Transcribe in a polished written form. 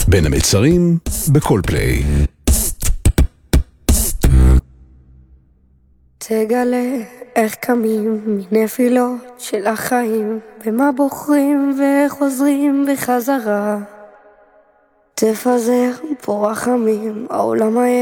בין המצרים בכל פליי. תגלה איך קמים מנפילות של החיים, ומה בוחרים וחוזרים בחזרה. תפזר פה רחמים, העולם היה